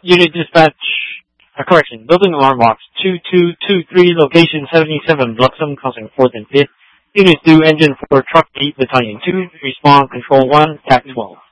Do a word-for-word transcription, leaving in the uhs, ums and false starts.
Unit dispatch, uh, correction, building alarm box two two two three, location seventy-seven, Bluxom, crossing fourth and fifth. Unit two, engine for truck eight, battalion two, respawn control one, T A C twelve.